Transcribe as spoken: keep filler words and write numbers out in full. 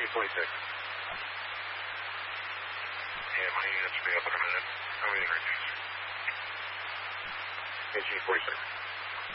forty-six. Yeah, my units will be up in a minute. How many introduce? eighteen forty-six.